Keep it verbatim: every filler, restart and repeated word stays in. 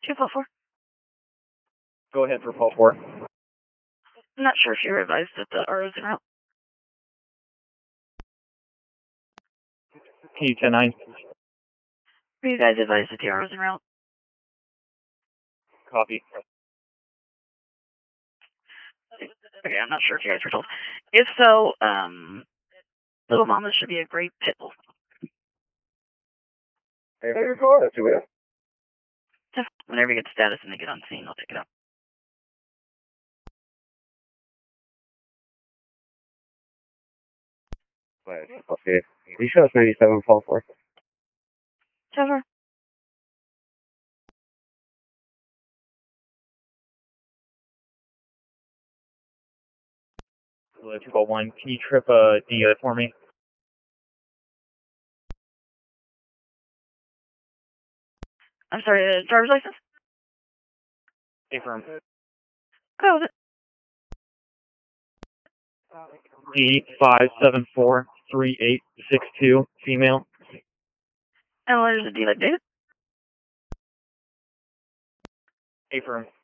two four four. Go ahead for Paul four. I'm not sure if you're advised that the R O's en route. Can you ten nine? Were you guys advised that the R O's en route? Copy. Okay, I'm not sure if you guys were told. If so, um, Little Mama should be a great pit bull. Very good. That's it. Whenever you get the status and they get on scene, I'll pick it up. Okay. You show us ninety-seven, Paul four. Trevor. two oh one, can you trip uh, D uh, for me? I'm sorry, uh, driver's license? Affirm. Go with it. D five seven four three eight six two, female. And letters of D like David? Affirm.